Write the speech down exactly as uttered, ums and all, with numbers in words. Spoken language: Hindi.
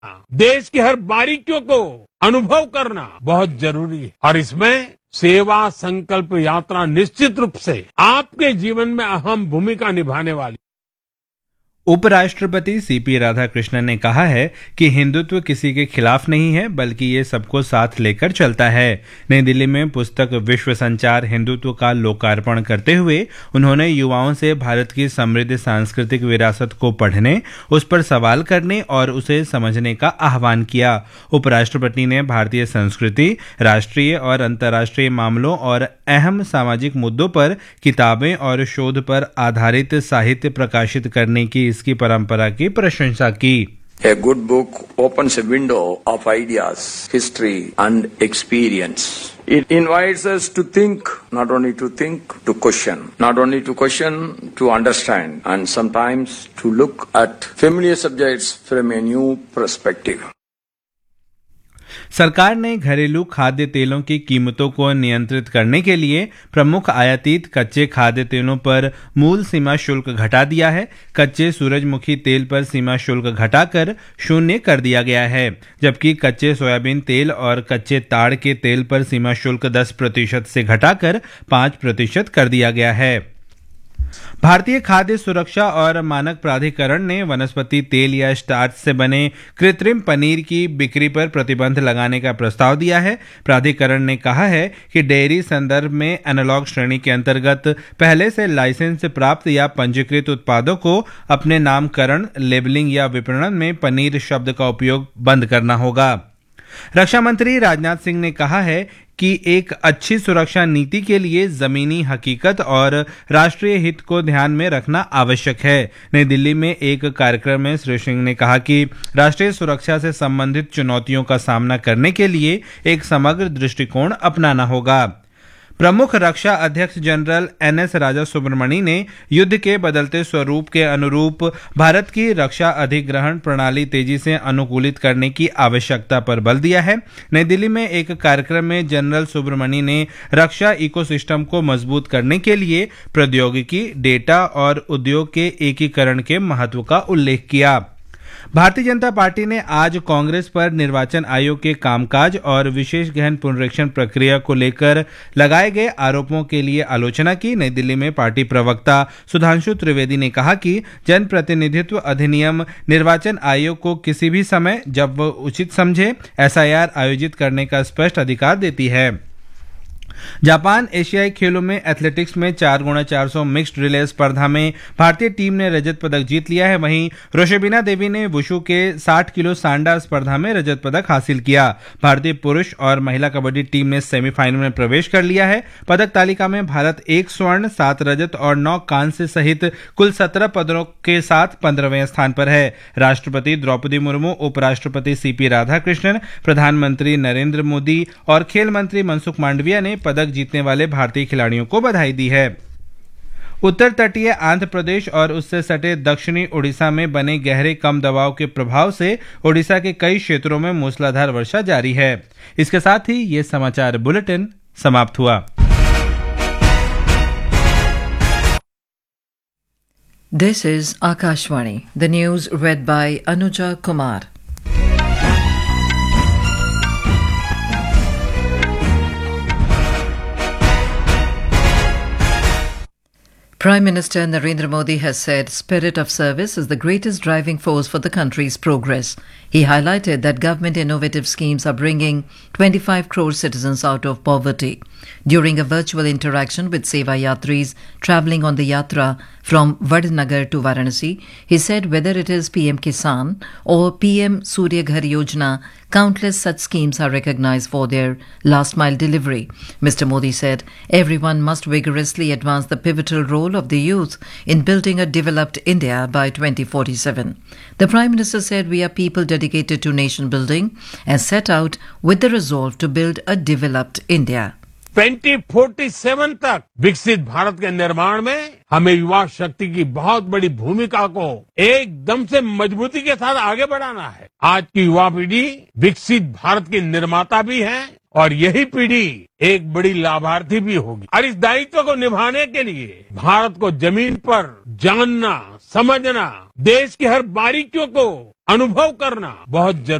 देश की हर बारीकियों को अनुभव करना बहुत जरूरी है और इसमें सेवा संकल्प यात्रा निश्चित रूप से आपके जीवन में अहम भूमिका निभाने वाली। उपराष्ट्रपति सीपी राधाकृष्णन ने कहा है कि हिंदुत्व किसी के खिलाफ नहीं है, बल्कि ये सबको साथ लेकर चलता है। नई दिल्ली में पुस्तक विश्व संचार हिंदुत्व का लोकार्पण करते हुए उन्होंने युवाओं से भारत की समृद्ध सांस्कृतिक विरासत को पढ़ने, उस पर सवाल करने और उसे समझने का आह्वान किया। उपराष्ट्रपति ने भारतीय संस्कृति, राष्ट्रीय और अंतर्राष्ट्रीय मामलों और अहम सामाजिक मुद्दों पर किताबें और शोध पर आधारित साहित्य प्रकाशित करने की इसकी परंपरा की प्रशंसा की। A good book opens a window of ideas, history and experience. It invites us to think, not only to think, to question. Not only to question, to understand, and sometimes to look at familiar subjects from a new perspective. सरकार ने घरेलू खाद्य तेलों की कीमतों को नियंत्रित करने के लिए प्रमुख आयातित कच्चे खाद्य तेलों पर मूल सीमा शुल्क घटा दिया है। कच्चे सूरजमुखी तेल पर सीमा शुल्क घटाकर शून्य कर दिया गया है, जबकि कच्चे सोयाबीन तेल और कच्चे ताड़ के तेल पर सीमा शुल्क दस प्रतिशत से घटाकर पाँच प्रतिशत कर दिया गया है। भारतीय खाद्य सुरक्षा और मानक प्राधिकरण ने वनस्पति तेल या स्टार्च से बने कृत्रिम पनीर की बिक्री पर प्रतिबंध लगाने का प्रस्ताव दिया है। प्राधिकरण ने कहा है कि डेयरी संदर्भ में एनालॉग श्रेणी के अंतर्गत पहले से लाइसेंस प्राप्त या पंजीकृत उत्पादों को अपने नामकरण, लेबलिंग या विपणन में पनीर शब्द का उपयोग बंद करना होगा। रक्षा मंत्री राजनाथ सिंह ने कहा है कि एक अच्छी सुरक्षा नीति के लिए जमीनी हकीकत और राष्ट्रीय हित को ध्यान में रखना आवश्यक है। नई दिल्ली में एक कार्यक्रम में श्री सिंह ने कहा कि राष्ट्रीय सुरक्षा से संबंधित चुनौतियों का सामना करने के लिए एक समग्र दृष्टिकोण अपनाना होगा। प्रमुख रक्षा अध्यक्ष जनरल एन एस राजा सुब्रमणी ने युद्ध के बदलते स्वरूप के अनुरूप भारत की रक्षा अधिग्रहण प्रणाली तेजी से अनुकूलित करने की आवश्यकता पर बल दिया है। नई दिल्ली में एक कार्यक्रम में जनरल सुब्रमणी ने रक्षा इकोसिस्टम को मजबूत करने के लिए प्रौद्योगिकी, डेटा और उद्योग के एकीकरण के महत्व का उल्लेख किया। भारतीय जनता पार्टी ने आज कांग्रेस पर निर्वाचन आयोग के कामकाज और विशेष गहन पुनरीक्षण प्रक्रिया को लेकर लगाए गए आरोपों के लिए आलोचना की। नई दिल्ली में पार्टी प्रवक्ता सुधांशु त्रिवेदी ने कहा कि जनप्रतिनिधित्व अधिनियम निर्वाचन आयोग को किसी भी समय जब वो उचित समझे एस आई आर आयोजित करने का स्पष्ट अधिकार देती है। जापान एशियाई खेलों में एथलेटिक्स में चार गुणा चार सौ मिक्स्ड रिले स्पर्धा में भारतीय टीम ने रजत पदक जीत लिया है। वहीं रोशेबिना देवी ने वुशु के साठ किलो सांडा स्पर्धा में रजत पदक हासिल किया। भारतीय पुरुष और महिला कबड्डी टीम ने सेमीफाइनल में प्रवेश कर लिया है। पदक तालिका में भारत एक स्वर्ण, सात रजत और नौ कांस्य सहित कुल सत्रह पदकों के साथ पंद्रहवें स्थान पर है। राष्ट्रपति द्रौपदी मुर्मू, उपराष्ट्रपति सीपी राधाकृष्णन, प्रधानमंत्री नरेंद्र मोदी और खेल मंत्री मनसुख मांडविया ने पदक जीतने वाले भारतीय खिलाड़ियों को बधाई दी है। उत्तर तटीय आंध्र प्रदेश और उससे सटे दक्षिणी ओडिशा में बने गहरे कम दबाव के प्रभाव से ओडिशा के कई क्षेत्रों में मूसलाधार वर्षा जारी है। इसके साथ ही ये समाचार बुलेटिन समाप्त हुआ। This is Akashvani. The news read by Anuja Kumar. Prime Minister Narendra Modi has said spirit of service is the greatest driving force for the country's progress. He highlighted that government innovative schemes are bringing twenty-five crore citizens out of poverty. During a virtual interaction with Seva Yatris travelling on the Yatra from Vadnagar to Varanasi, he said whether it is P M Kisan or P M Surya Ghar Yojana, countless such schemes are recognized for their last mile delivery. Mister Modi said everyone must vigorously advance the pivotal role of the youth in building a developed India by twenty forty-seven. The Prime Minister said we are people dedicated to nation building and set out with the resolve to build a developed India. Twenty forty seven तक विकसित भारत के निर्माण में हमें युवा शक्ति की बहुत बड़ी भूमिका को एकदम से मजबूती के साथ आगे बढ़ाना है। आज की युवा पीढ़ी विकसित भारत की निर्माता भी है और यही पीढ़ी एक बड़ी लाभार्थी भी होगी। और इस दायित्व को निभाने के लिए भारत को जमीन पर जानना, समझना, देश की हर बारीकियों को अनुभव करना बहुत जरूरी